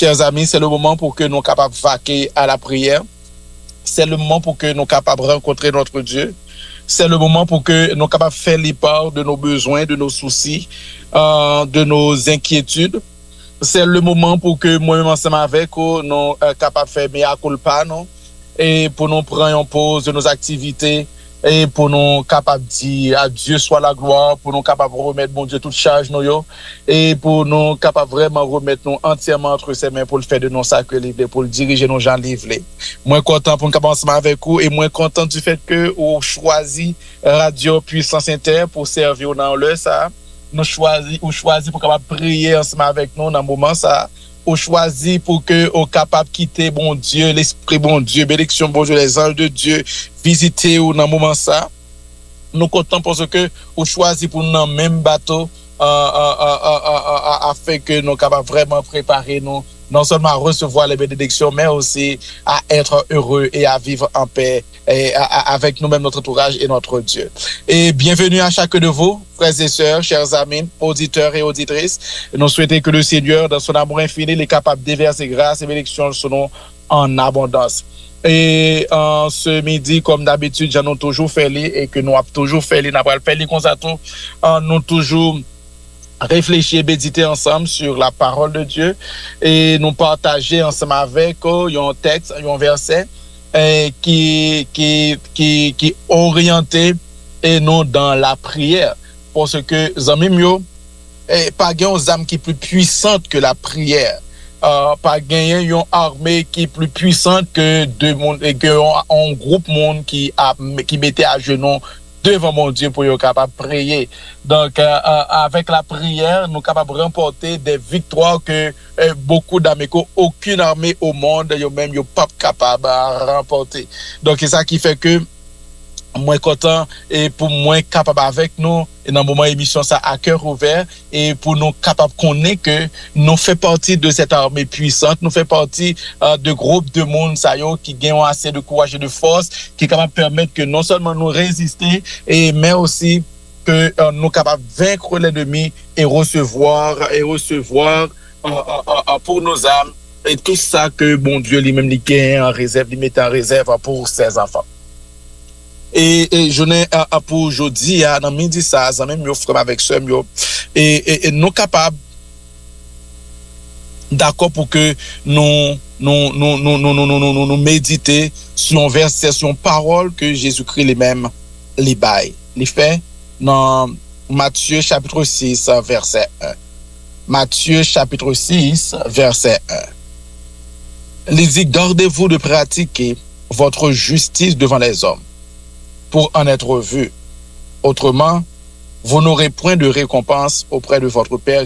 chers amis, c'est le moment pour que nous soyons capables de vaquer à la prière. C'est le moment pour que nous soyons capables de rencontrer notre Dieu. C'est le moment pour que nous soyons capables de faire les parts de nos besoins, de nos soucis, de nos inquiétudes. C'est le moment pour que moi-même ensemble avec nous soyons capables de faire mea culpa, non? Et pour nous prendre en pause de nos activités et pour nous capables de dire à Dieu soit la gloire, pour nous capables de remettre mon Dieu toute charge nous et pour nous capables vraiment remettre nous entièrement entre ses mains pour le faire de nos sacrés livres, pour le diriger nos gens livrés. Moins content pour nous capables ensemble avec vous et moins content du fait que on choisit Radio Puissance Inter pour servir dans le ça. Nous choisi pour capable prier ensemble avec nous dans le moment ça. Ou choisi pour que au capable quitter bon Dieu, l'esprit bon Dieu, bénédiction bon Dieu, les anges de Dieu, visiter ou dans moment ça. Nous comptons parce que ou choisi pour dans même bateau afin que nous capables vraiment préparer nous non seulement à recevoir les bénédictions mais aussi à être heureux et à vivre en paix et avec nous-mêmes, notre entourage et notre Dieu. Et bienvenue à chacun de vous, frères et sœurs, chers amis, auditeurs et auditrices. Nous souhaitons que le Seigneur, dans son amour infini, est capable de déverser grâce et bénédictions sur nous en abondance. Et ce midi, comme d'habitude, j'en ai toujours fait et que nous avons toujours fait nous avons fait comme ça tout, nous toujours réfléchir, méditer ensemble sur la parole de Dieu et nous partager ensemble avec un texte, un verset qui orienté et non dans la prière. Parce que, zami mio, pas gagner une âme qui est plus puissante que la prière. Pas gagner une armée qui est plus puissante que un groupe monde qui mettait à genoux devant mon Dieu pour être capable de prier. Donc, avec la prière, nous sommes capables de remporter des victoires que beaucoup d'armées, aucune armée au monde, même pas capable de remporter. Donc, c'est ça qui fait que moins content et pour moins capable avec nous et dans le moment émission ça à cœur ouvert et pour nous capable connaître que nous fait partie de cette armée puissante, nous fait partie de groupes de monde ça qui gagnent assez de courage et de force qui est capable de permettre que non seulement nous résister et mais aussi que nous capables de vaincre l'ennemi et recevoir pour nos âmes et tout ça que bon Dieu lui-même lui gagne en réserve, lui met en réserve pour ses enfants. Et je n'ai pour aujourd'hui dans midi ça même yo frère avec sœur yo et nous capables d'accord pour que nous méditer sur un verset sur une parole que Jésus-Christ lui-même les bail les fait dans Matthieu chapitre 6 verset 1. Matthieu chapitre 6 verset 1. Il dit gardez-vous de pratiquer votre justice devant les hommes pour en être vu. Autrement, vous n'aurez point de récompense auprès de votre Père